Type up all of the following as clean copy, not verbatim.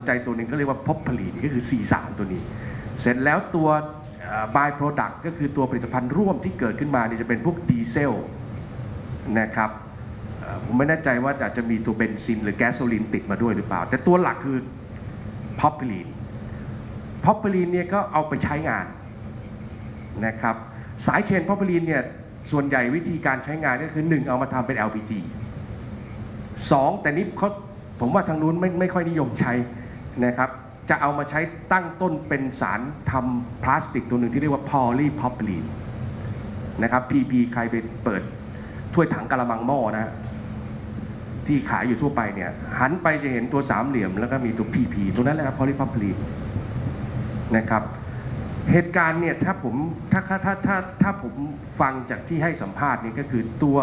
ใจตัวหนึ่งก็เรียกว่าพอพลีนก็คือ C3 ตัวนี้เสร็จแล้วตัว by product ก็คือตัวผลิตภัณฑ์ร่วมที่เกิดขึ้นมานี่จะเป็นพวกดีเซลนะครับผมไม่แน่ใจว่าอาจจะมีตัวเบนซินหรือแก๊สโซลีนติดมาด้วยหรือเปล่าแต่ตัวหลักคือพอพลีนเนี่ยก็เอาไปใช้งานนะครับสายเชนพอพลีนเนี่ยส่วนใหญ่วิธีการใช้งานก็คือ1เอามาทำเป็น LPG 2แต่นี้ผมว่าทางนู้นไม่ค่อยนิยมใช้นะครับจะเอามาใช้ตั้งต้นเป็นสารทำพลาสติกตัวหนึ่งที่เรียกว่าพอลีพอพลีนนะครับ PP ใครไปเปิดถ้วยถังกะละมังหม้อนะที่ขายอยู่ทั่วไปเนี่ยหันไปจะเห็นตัวสามเหลี่ยมแล้วก็มีตัว PP ตัวนั้นแหละครับพอลีพอพลีนนะครับเหตุการณ์เนี่ยถ้าผมฟังจากที่ให้สัมภาษณ์นี่ก็คือตัว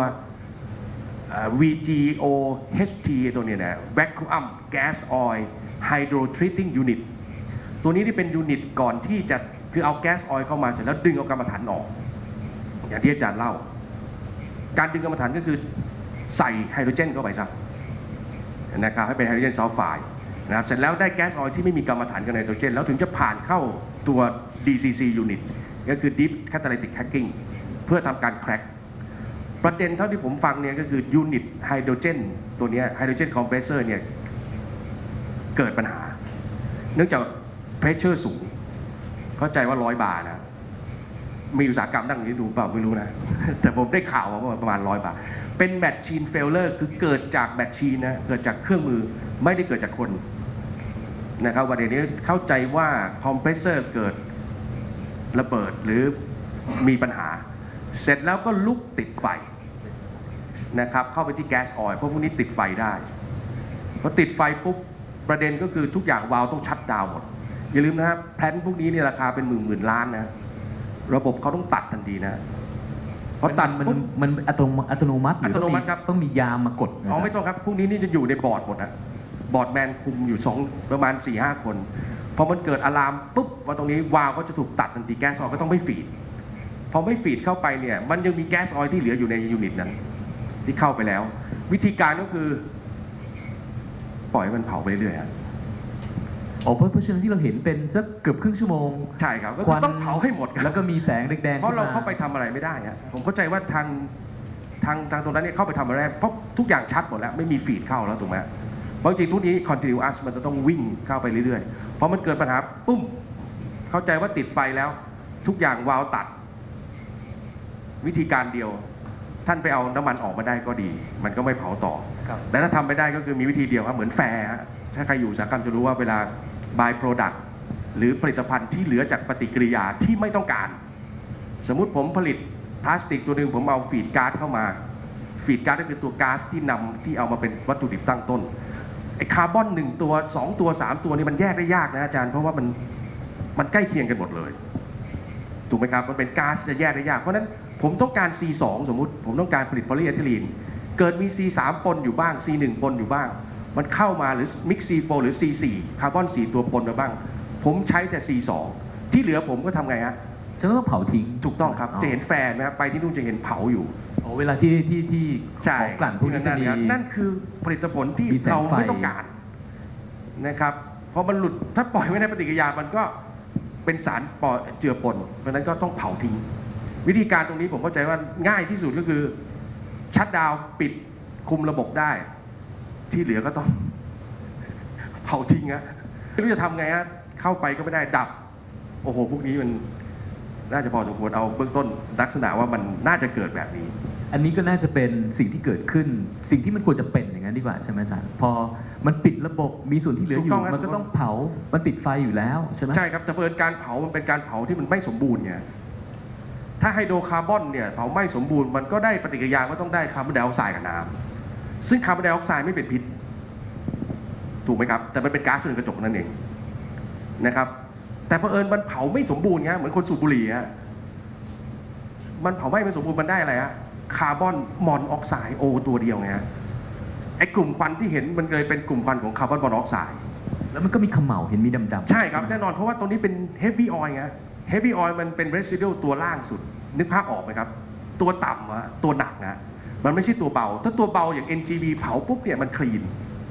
VGOHT ตัวนี้นะ Vacuum Gas Oil Hydro Treating Unit ตัวนี้ที่เป็นยูนิตก่อนที่จะคือเอาแก๊สออยล์เข้ามาเสร็จแล้วดึงเอากรรมฐานออกอย่างที่อาจารย์เล่าการดึงกรรมฐานก็คือใส่ไฮโดรเจนเข้าไปครับนะครับให้เป็นไฮโดรเจนซัลไฟด์นะครับเสร็จแล้วได้แก๊สออยล์ที่ไม่มีกรรมฐานกับไนโตรเจนแล้วถึงจะผ่านเข้าตัว DCC Unit ก็คือ Deep Catalytic Cracking เพื่อทำการแคร็กประเด็นเท่าที่ผมฟังเนี่ยก็คือยูนิตไฮโดรเจนตัวนี้ไฮโดรเจนคอมเพรสเซอร์เนี่ยเกิดปัญหาเนื่องจากเพรสเชอร์สูงเข้าใจว่า100 บาร์นะมีอุตสาหกรรมนั่งนี้ดูเปล่าไม่รู้นะแต่ผมได้ข่าวว่าประมาณ100 บาทเป็นแมชชีนเฟลเลอร์คือเกิดจากแมชชีนนะเกิดจากเครื่องมือไม่ได้เกิดจากคนนะครับวันนี้เข้าใจว่าคอมเพรสเซอร์เกิดระเบิดหรือมีปัญหาเสร็จแล้วก็ลุกติดไฟนะครับเข้าไปที่แก๊สออยล์เพราะพวกนี้ติดไฟได้พอติดไฟปุ๊บประเด็นก็คือทุกอย่างวาล์วต้องชัตดาวน์หมดอย่าลืมนะครับแพลนพวกนี้เนี่ยราคาเป็นหมื่นล้านนะระบบเขาต้องตัดทันทีนะเพราะตัดมันอัตโนมัติครับต้องมียามมากดอ๋อไม่ต้องครับพวกนี้นี่จะอยู่ในบอร์ดหมดนะบอร์ดแมนคุมอยู่ประมาณ 4-5 คนพอมันเกิดอะลามปุ๊บว่าตรงนี้วาล์วก็จะถูกตัดทันทีแก๊สออยล์ก็ต้องไม่ฟีดพอไม่ฟีดเข้าไปเนี่ยมันยังมีแก๊สออยล์ที่เหลืออยู่ในยูนิตนั้นที่เข้าไปแล้ววิธีการก็คือปล่อยมันเผาไปเรื่อยๆเพราะฉะนั้นที่เราเห็นเป็นสักเกือบครึ่งชั่วโมงใช่ครับก็ต้องเผาให้หมดแล้วก็มีแสงแดงๆเพราะเราเข้าไปทำอะไรไม่ได้ฮะผมเข้าใจว่าทางตรงนั้นเนี่ยเข้าไปทำอะไรเพราะทุกอย่างชัดหมดแล้วไม่มีฟีดเข้าแล้วถูกไหมเพราะจริงทุกนี้ continuous มันจะต้องวิ่งเข้าไปเรื่อยๆเพราะมันเกิดปัญหาปุ้มเข้าใจว่าติดไฟแล้วทุกอย่างวาล์วตัดวิธีการเดียวท่านไปเอาน้ำมันออกมาได้ก็ดีมันก็ไม่เผาต่อแต่ถ้าทำไม่ได้ก็คือมีวิธีเดียวครับเหมือนแฟร์ถ้าใครอยู่อุตสาหกรรมจะรู้ว่าเวลา by product หรือผลิตภัณฑ์ที่เหลือจากปฏิกิริยาที่ไม่ต้องการสมมุติผมผลิตพลาสติกตัวหนึ่งผมเอาฟีดก๊าซเข้ามาฟีดก๊าซก็คือตัวก๊าซที่เอามาเป็นวัตถุดิบตั้งต้นไอ้คาร์บอน1 ตัว 2 ตัว 3 ตัวนี่มันแยกได้ยากนะอาจารย์เพราะว่ามันใกล้เคียงกันหมดเลยถูกไหมครับมันเป็นก๊าซจะแยกได้ยากเพราะนั้นผมต้องการ C2 สมมุติผมต้องการผลิตโพลีเอทิลีนเกิดมี C3 ปนอยู่บ้าง C1 ปนอยู่บ้างมันเข้ามาหรือมิกซ์ C4 หรือ C4 คาร์บอน4 ตัวปนมาบ้างผมใช้แต่ C2 ที่เหลือผมก็ทำไงฮะจะต้องเผาทิ้งถูกต้องครับจะเห็นแฟนนะครับไปที่นู่นจะเห็นเผาอยู่เวลาที่ของกลั่นพวกนี้นั่นคือผลิตผลที่เราไม่ต้องการนะครับพอมันหลุดถ้าปล่อยไว้ในปฏิกิริยามันก็เป็นสารเจือปนเพราะนั้นก็ต้องเผาทิ้งวิธีการตรงนี้ผมเข้าใจว่าง่ายที่สุดก็คือชัตดาวน์ปิดคุมระบบได้ที่เหลือก็ต้องเผาทิ้งนะไม่รู้จะทำไงฮะเข้าไปก็ไม่ได้ดับโอ้โหพวกนี้มันน่าจะพอสมควรเอาเบื้องต้นลักษณะว่ามันน่าจะเกิดแบบนี้อันนี้ก็น่าจะเป็นสิ่งที่เกิดขึ้นสิ่งที่มันควรจะเป็นอย่างนั้นดีกว่าใช่ไหมอาจารย์พอมันปิดระบบมีส่วนที่เหลืออยู่มันก็ต้องเผามันติดไฟอยู่แล้วใช่ไหมใช่ครับแต่เพิ่นการเผามันเป็นการเผาที่มันไม่สมบูรณ์ไงถ้าไฮโดรคาร์บอนเนี่ยเผาไม่สมบูรณ์มันก็ได้ปฏิกิริยาก็ต้องได้คาร์บอนไดออกไซด์กับน้ำซึ่งคาร์บอนไดออกไซด์ไม่เป็นพิษถูกไหมครับแต่มันเป็นก๊าซเรือนกระจกนั่นเองนะครับแต่เผอิญมันเผาไม่สมบูรณ์ไงเหมือนคนสูบบุหรี่ฮะมันเผาไม่สมบูรณ์มันได้อะไรฮะคาร์บอนมอนอกไซด์โอตัวเดียวไงฮะไอ้กลุ่มควันที่เห็นมันเลยเป็นกลุ่มควันของคาร์บอนมอนอกไซด์แล้วมันก็มีเขม่าเห็นมีดำๆใช่ครับแน่นอนเพราะว่าตัวนี้เป็นเฮฟวี่ออยล์ไงเฮฟวี่ออยล์มันเป็นเรซิดูตัวล่างสุดนึกภาพออกไหมครับตัวต่ำอะตัวหนักนะมันไม่ใช่ตัวเบาถ้าตัวเบาอย่าง NGV เผาปุ๊บเนี่ยมันคลีน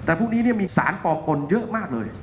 แต่พวกนี้เนี่ยมีสารปลอมปนเยอะมากเลย